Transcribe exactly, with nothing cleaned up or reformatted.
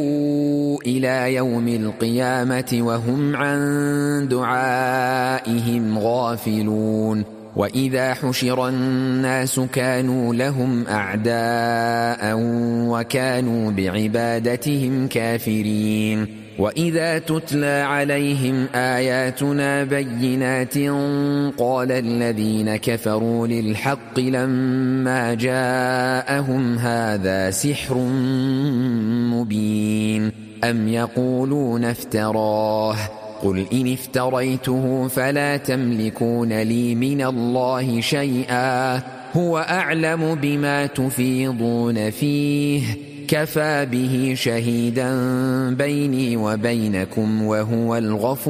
إلى يوم القيامة وهم عن دعائهم غافلون وإذا حشر الناس كانوا لهم أعداء وكانوا بعبادتهم كافرين وإذا تتلى عليهم آياتنا بينات قال الذين كفروا للحق لما جاءهم هذا سحر مبين أم يقولون افتراه قل إن افتريته فلا تملكون لي من الله شيئا هو أعلم بما تفيضون فيه كفى به شهيدا بيني وبينكم وهو الغفور